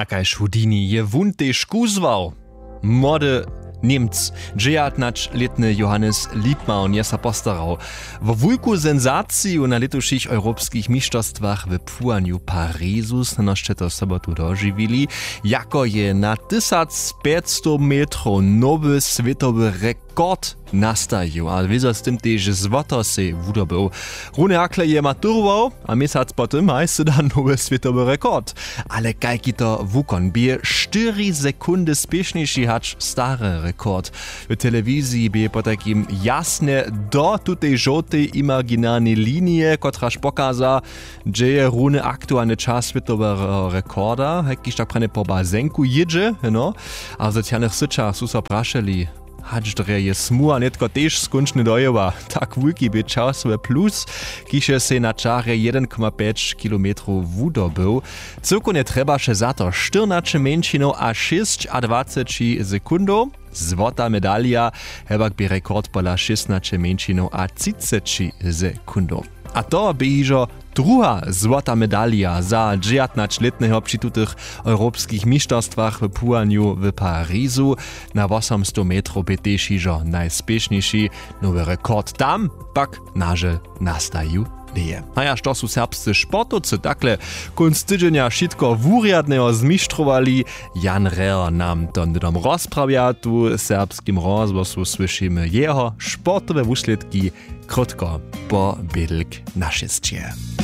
A kaž Houdini je wun tež kuzwał. Młody Niemc, 19-letny Johannes Liebmann je sa postarał. W wujku senzaciju na letuších europskich mistrzostwach w pływaniu Parizu snanoście to sobotu dożywili, jako je na 1500 metrów nowy światowy rekord nastajił, a wiedzą z tym też złoto se wydobył. Rune Akle je maturował, a miesiąc potem hajse da nowy światowy rekord. Ale kajki to wukon, bie 4 sekundy spieszniejszy hacz stary rekord. W telewizji bie po takim jasne do tutej żółtej imaginarnej linie, kotraż pokaza, że je Rune aktualny czas światowego rekorda, jakiś tak prane po bazenku jedzie, no, a w socjalnych syczach su so praszeli, hacz je smuła netko też skunčny dojewa, tak wulki by časové plus, kiže se na čare 1,5 km wudobył. Cyrku treba še za to 14 menšinov a 26 sekundov. Złota medalia, hebak by rekord pola 16 menšinov a 30 sekundov. A to by iżo druga złota medalia za 19-letnego przy tutych europejskich mistrzostwach w pływaniu w Parizu. Na 800 metrów by też iżo najspieszniejszy nowy rekord tam, pak nażel nastaju nie. A ja to su serbscy sportovcy takle kunst tydzienia šitko wuriadnego zmistrowali. Jan Reher nam to dom rozprawia tu serbskim rozgłosu słyszymy jeho sportowe wyśledki krótko po bydlk na 6.